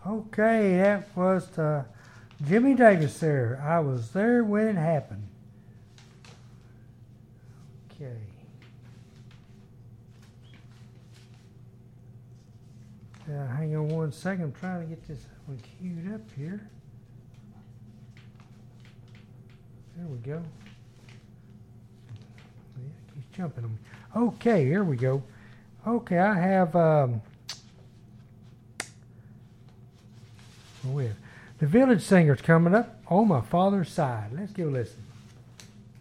Okay, that was Jimmy Davis there. I was there when it happened. Okay. Hang on one second. I'm trying to get this one queued up here. There we go. Yeah, it keeps jumping on me. Okay, here we go. Okay, I have the Village Singers coming up on my father's side. Let's give a listen.